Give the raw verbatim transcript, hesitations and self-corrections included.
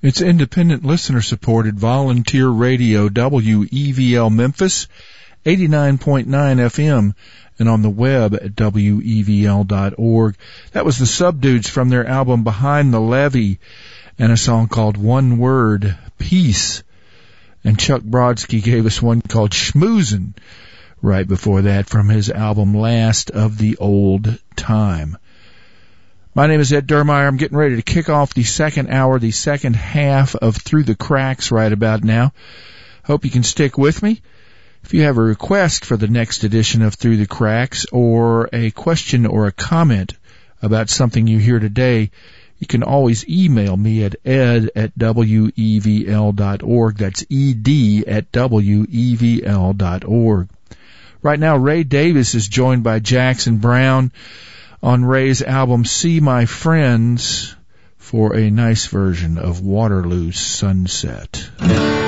It's independent, listener-supported volunteer radio, W E V L Memphis, eighty-nine point nine F M, and on the web at W E V L dot org. That was the Subdudes from their album Behind the Levee, and a song called One Word, Peace. And Chuck Brodsky gave us one called Schmoozin' right before that from his album Last of the Old Time. My name is Ed Dermeyer. I'm getting ready to kick off the second hour, the second half of Through the Cracks right about now. Hope you can stick with me. If you have a request for the next edition of Through the Cracks, or a question or a comment about something you hear today, you can always email me at ed at W E V L dot org. That's ed at W E V L dot org. Right now, Ray Davis is joined by Jackson Browne on Ray's album See My Friends for a nice version of Waterloo's Sunset.